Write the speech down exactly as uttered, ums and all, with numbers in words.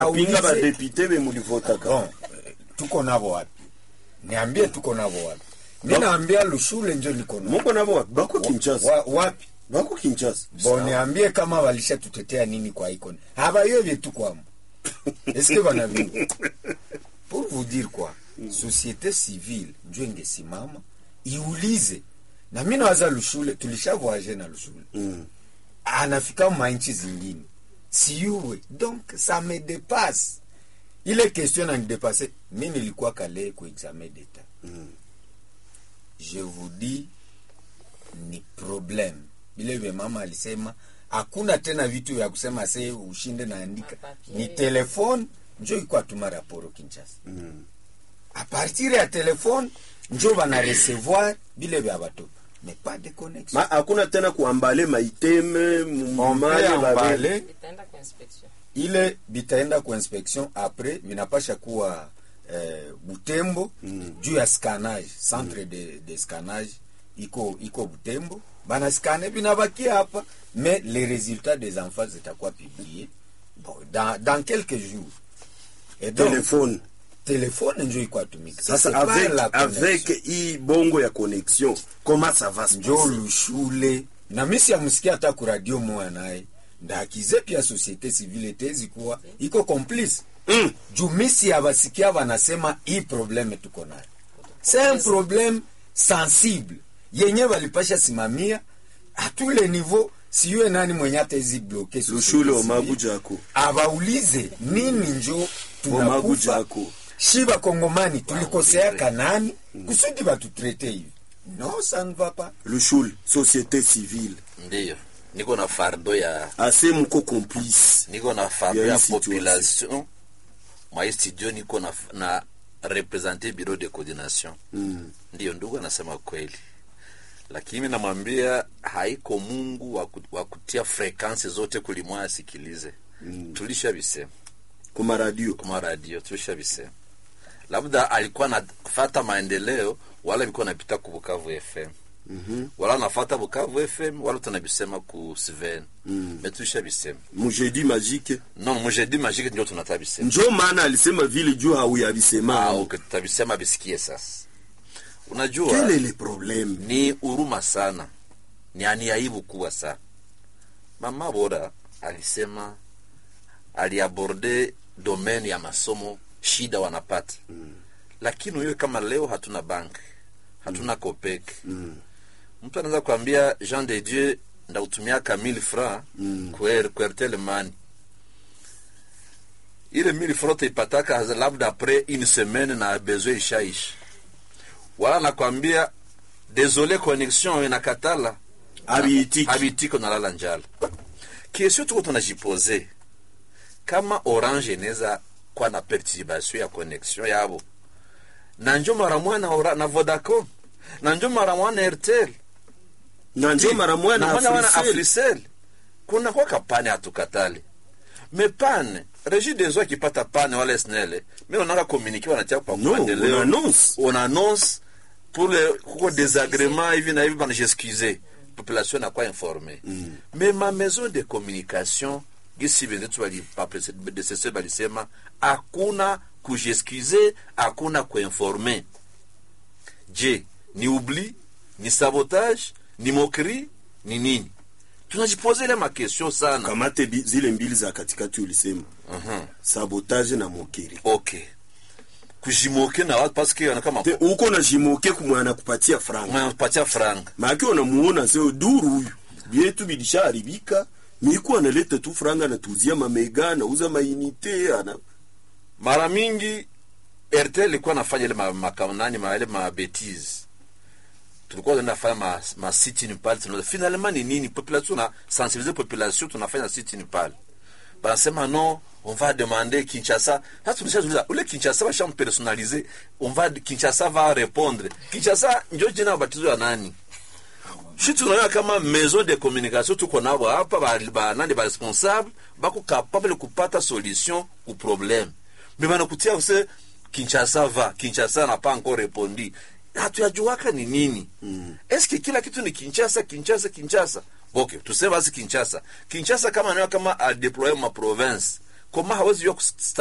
Pinga ba député be mulivota ka. Bon, tuko nabo wapi? Niambie tuko nabo wapi? Mimi naambia Lushule ndio liko nabo. Mungu nabo wapi? Bako Kinshasa. Wa, wapi? Bako Kinshasa. Bon, niambie kama walishatutetea nini kwa icon. Haba hiyo vitu kwa mu. Est-ce que bana vingi? Pour vous dire quoi? Société civile ndio ingesimama iulize. Na mimi nawaza Lushule tulishavoaje na Lushule. Mm. Anafika mainchi zingine. Siuwe. Donc ça me dépasse. Il est question d'en dépasser. Mimi nilikuwa kale kwa examen d'état. Mm. Je vous dis ni problème. Bile be mama alisema hakuna tena vitu vya kusema sasa ushinde naandika. Ni telefone njoo iko tuma raporo Kinshasa. Mm. À partir ya telefone njoo bana recevoir bile be abato. Mais pas de connexion. Ma hakuna tena kuambale maiteme Mbale mbale Bitaenda kwa inspection. ile bitaenda kwa inspection après vinapasha kuwa eh, Butembo Mm. juu ya scannage centre mm. de, de scannage iko iko Butembo bana scanner binabakia hapa mais les résultats des enfants zitakuwa publiés bon dans dans quelques jours et donc téléphone. téléphone ndio iko atumika Sasa avec avec hii bongo ya connexion comment ça va se njo passer? Lushule na misi amsikia hata ku radio moya naye ndakize pia société civile tezi kuwa iko complice. Mm. Juu misi abasikia wanasema hii problème tuko nayo. C'est un problème sensible. Yenye walipasha simamia à tous les niveaux. Siwe nani mwenye atezi bloquer Lushule omaguja ako. abaulize nini njo Omaguja tunakufa ako. shiba kongomani tulikosea kanani kusudi batutrete hivi. Non, ça ne va pas. Lushule société civile. Ndiyo. Niko na fardo ya Ase mko complice. niko na fardo Ya ya hii situation. population. Mwa studio niko na na representer bureau de coordination. Mm. Ndiyo ndugu anasema kweli. Lakini namwambia haiko Mungu wa ku- wa kutia frequency zote kulimwa asikilize. Mm. Tulisha bisema Kuma radio. kwa radio tulisha bisema. Labda alikuwa anafuata maendeleo wala alikuwa anapita ku Bukavu F M. Mhm. Wala anafuata Bukavu F M wala tunabisema ku Sven. Mm. Mais tulisha bisema. Mujedi magique. Non, mujedi magique ndio tunatabisema. Njo maana alisema vile juu hauyabisema. Ah, okay, tutabisema bisikie sasa. Unajua Quel est le problème? ni huruma sana, ni ani aibu kubwa sana. Mama Bora alisema aliaborde domaine ya masomo shida wanapata mm. Lakini wewe kama leo hatuna bank hatuna mm. Copec Mm. mtu anaweza kuambia Jean de Dieu ndautumia ka mille francs Mm. kwer kwertele mani ile mille francs taipataka labda après une semaine na besoin ishaishi wala nakwambia désolé connexion inakatala Habitiki. habitiko nalala njala. Kesho tuko tunajipose kama Orange inaweza kwa na perturbation ya connexion yabo na njo mara mwana ora na Vodacom na njo mara mwana Airtel Na njo mara mwana na mwana wana Africell. Africell kuna kwa kapane hatukatali mepane Régie des eaux kipata pane wala snele mais on a communiqué wanatia kwa Non, kuendelea. on annonce. On annonce pour le kuko désagrément hivi na hivi bana j'excuser population na kwa informée Mm. mais ma maison de communication gisi benzetu wali papese de sese balisema hakuna kujexcuser hakuna kuinformer. Je ni oubli ni sabotage ni moquerie ni nini? Tunajipoze ile ma question sana. Kamate bi- zile mbili za katikati ulisema. Mhm. Sabotage na mokeri. Okay. Kujimoke na watu parce que wana kama Te uko na jimoke kumwana kupatia franga. mnapatia franga. Maki unamuona sio duru huyu. Bietu bilisharibika. Miku analeta tu franga na tuzia mamega na uza mainite ana. Mara mingi Airtel ilikuwa nafanya ile ma- makanani ma ile ma bêtise. Tulikuwa tunafanya ma, ma site ni pale tunaona finalement ni nini population na sensibiliser population tunafanya site ni pale. Banasema non, on va demander Kinshasa. Sasa tulishazuliza ule Kinshasa va champ personnaliser, on va Kinshasa va répondre. Kinshasa ndio jina batizo ya nani? Si tunaona kama maison de communication tuko nabo hapa ba, ba nani ba responsable bako capable kupata solution au problème. Mais banakutia use Kinshasa va, Kinshasa n'a pas encore répondu. Hatuyajuaka ni nini? Mm. Est-ce que kila kitu ni Kinshasa, Kinshasa, Kinshasa? Okay, tuseme basi Kinshasa. Kinshasa kama nayo kama a deployer ma province koma hawezi jua